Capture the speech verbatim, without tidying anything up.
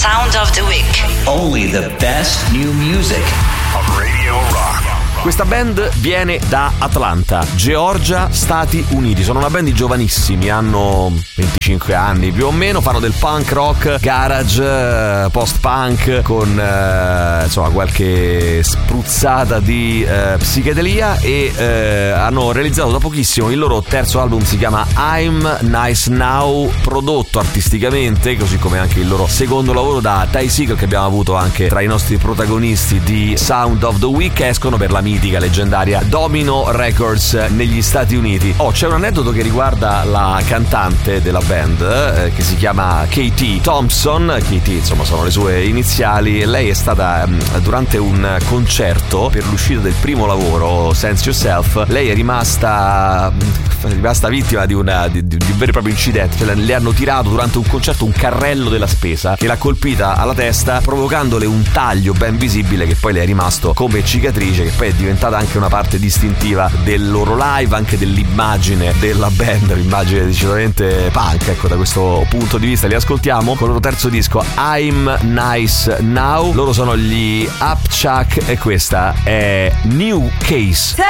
Sound of the Week. Only the best new music on Radio Rock. Questa band viene da Atlanta, Georgia, Stati Uniti. Sono una band di giovanissimi, hanno venticinque anni più o meno, fanno del punk rock, garage, post-punk con eh, insomma qualche spruzzata di eh, psichedelia e eh, hanno realizzato da pochissimo il loro terzo album, si chiama I'm Nice Now, prodotto artisticamente, così come anche il loro secondo lavoro da Ty Segall, che abbiamo avuto anche tra i nostri protagonisti di Sound of the Week. Escono per la mitica, leggendaria Domino Records negli Stati Uniti. Oh, c'è un aneddoto che riguarda la cantante della band eh, che si chiama Katie Thompson. Katie, insomma, sono le sue iniziali. Lei è stata mh, durante un concerto per l'uscita del primo lavoro, Sense Yourself, lei è rimasta mh, è rimasta vittima di, una, di, di, di un vero e proprio incidente. Cioè, le hanno tirato durante un concerto un carrello della spesa che l'ha colpita alla testa, provocandole un taglio ben visibile che poi le è rimasto come cicatrice, che poi è diventata anche una parte distintiva del loro live, anche dell'immagine della band, l'immagine decisamente punk, ecco, da questo punto di vista. Li ascoltiamo con il loro terzo disco I'm Nice Now. Loro sono gli Upchuck e questa è New Case.